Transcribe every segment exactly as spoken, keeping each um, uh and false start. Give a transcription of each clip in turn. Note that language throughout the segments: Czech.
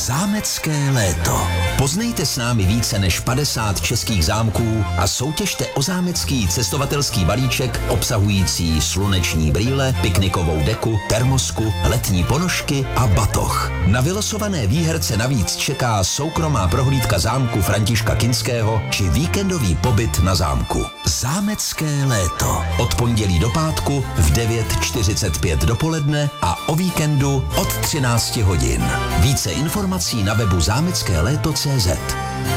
Zámecké léto. Poznejte s námi více než padesát českých zámků a soutěžte o zámecký cestovatelský balíček obsahující sluneční brýle, piknikovou deku, termosku, letní ponožky a batoh. Na vylosované výherce navíc čeká soukromá prohlídka zámku Františka Kinského či víkendový pobyt na zámku. Zámecké léto. Od pondělí do pátku v devět čtyřicet pět dopoledne a o víkendu od třináct hodin. Více informací na webu zámecké léto tečka cé zet.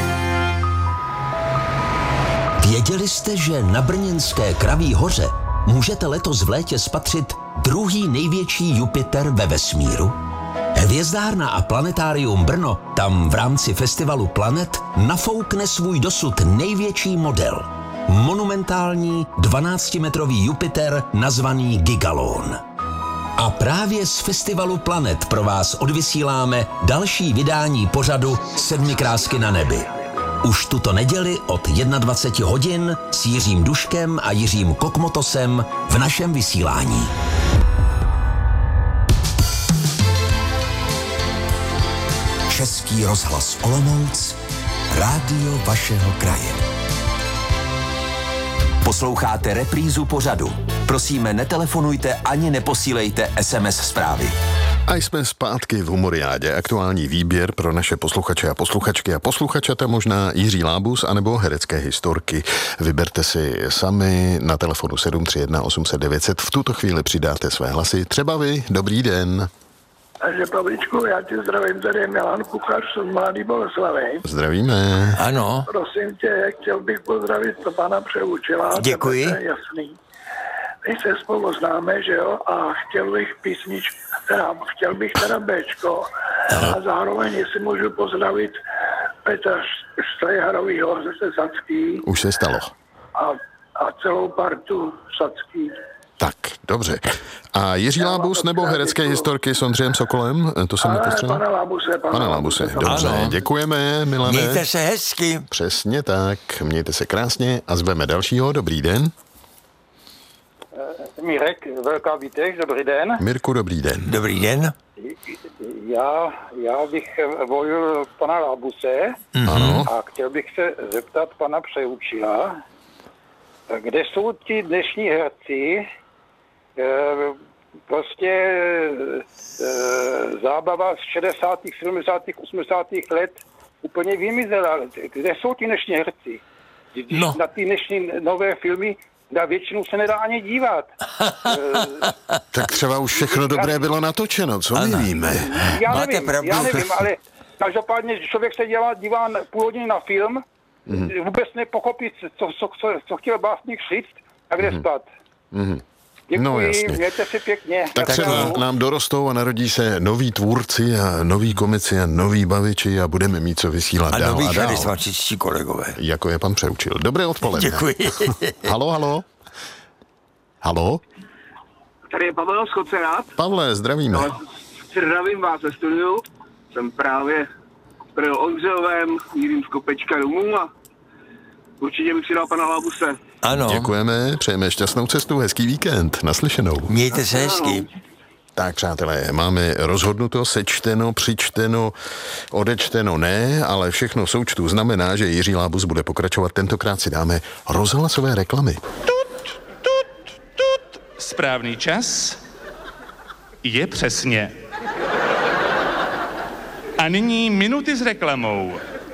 Věděli jste, že na brněnské Kraví hoře můžete letos v létě spatřit druhý největší Jupiter ve vesmíru? Hvězdárna a planetárium Brno tam v rámci festivalu Planet nafoukne svůj dosud největší model. Monumentální dvanáctimetrový Jupiter nazvaný Gigalon. A právě z festivalu Planet pro vás odvysíláme další vydání pořadu Sedmi krásky na nebi. Už tuto neděli od dvacet jedna hodin s Jiřím Duškem a Jiřím Kokmotosem v našem vysílání. Český rozhlas Olomouc, rádio vašeho kraje. Posloucháte reprízu pořadu. Prosíme, netelefonujte ani neposílejte es em es zprávy. A jsme zpátky v Humoriádě. Aktuální výběr pro naše posluchače a posluchačky a posluchačata možná Jiří Lábus anebo herecké historky. Vyberte si sami na telefonu sedm tři jedna osm set devět set. V tuto chvíli přidáte své hlasy. Třeba vy. Dobrý den. Takže Pavličku, já tě zdravím, tady je Milan Kuchař z Mladý Boleslavi. Zdravíme. Ano. Prosím tě, chtěl bych pozdravit to pana Přeučila. Děkuji. To je jasný. My se spolu známe, že jo, a chtěl bych písnič, teda, chtěl bych teda Béčko a zároveň, jestli můžu pozdravit Petra Štrejharovýho ze Sacký. Už se stalo. A, a celou partu Sacký. Tak, dobře. A Jiří Já Lábus nebo herecké děkuju. Historky s Ondřejem Sokolem? To jsem nepostřeboval. Pane Lábuse, pane, pane Lábuse. Dobře, ano. Děkujeme, Milane. Mějte se hezky. Přesně tak, mějte se krásně a zveme dalšího. Dobrý den. Mirek, Velká Vítež, dobrý den. Mirku, dobrý den. Dobrý den. Já, já bych volil pana Lábuse Ano. a chtěl bych se zeptat pana Přeučila, kde jsou ti dnešní herci, prostě zábava z šedesátých, sedmdesátých, osmdesátých let úplně vymizela. Kde jsou ti dnešní herci? Když No. na ty dnešní nové filmy na většinu se nedá ani dívat. Tak třeba už všechno dobré bylo natočeno, co my víme? Já Máte nevím, pravdu. já nevím, ale každopádně člověk se dělá, dívá půl hodiny na film, mm. vůbec nepochopí, co, co, co, co chtěl básník říct a kde mm. spát. Mm. Děkuji, No, jasně. mějte si pěkně. Tak třeba nám dorostou a narodí se noví tvůrci a noví komici a noví baviči a budeme mít co vysílat A dál noví a dál. charismatičtí kolegové. Jako je pan Přeučil. Dobré odpoledne. Děkuji. Halo, halo. Halo? Tady je Pavel Schocerát. Pavle, zdravíme. No, zdravím vás ve studiu. Jsem právě byl Ondřejovém, mířím z Kopečka domů a určitě bych si dal pana Lábuse. Ano. Děkujeme, přejeme šťastnou cestu, hezký víkend, naslyšenou. Mějte se hezky. Tak, přátelé, máme rozhodnuto, sečteno, přičteno, odečteno ne, ale všechno v součtu znamená, že Jiří Lábus bude pokračovat. Tentokrát si dáme rozhlasové reklamy. Správný čas je přesně. A nyní minuty s reklamou.